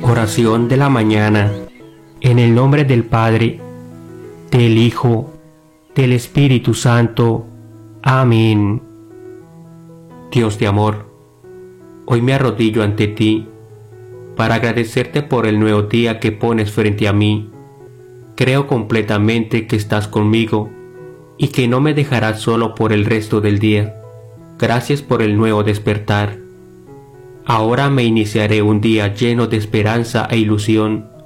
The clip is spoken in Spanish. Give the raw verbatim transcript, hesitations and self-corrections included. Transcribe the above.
Oración de la mañana. En el nombre del Padre, del Hijo, del Espíritu Santo. Amén. Dios de amor, hoy me arrodillo ante ti para agradecerte por el nuevo día que pones frente a mí. Creo completamente que estás conmigo y que no me dejarás solo por el resto del día. Gracias por el nuevo despertar. Ahora me iniciaré un día lleno de esperanza e ilusión,